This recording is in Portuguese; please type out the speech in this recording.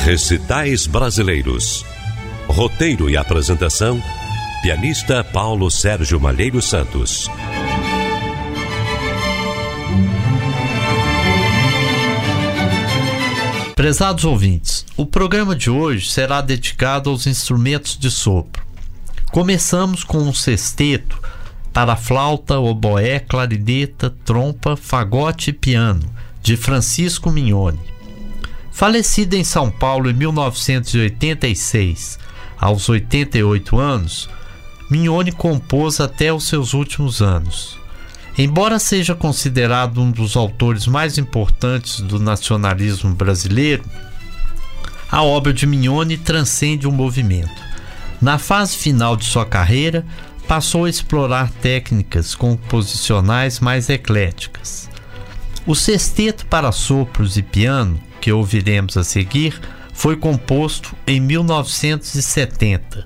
Recitais brasileiros. Roteiro e apresentação: pianista Paulo Sérgio Malheiro Santos. Prezados ouvintes, o programa de hoje será dedicado aos instrumentos de sopro. Começamos com um sexteto para flauta, oboé, clarineta, trompa, fagote e piano, de Francisco Mignoni. Falecido em São Paulo em 1986, aos 88 anos, Mignoni compôs até os seus últimos anos. Embora seja considerado um dos autores mais importantes do nacionalismo brasileiro, a obra de Mignoni transcende o movimento. Na fase final de sua carreira, passou a explorar técnicas composicionais mais ecléticas. O sexteto para sopros e piano, que ouviremos a seguir, foi composto em 1970.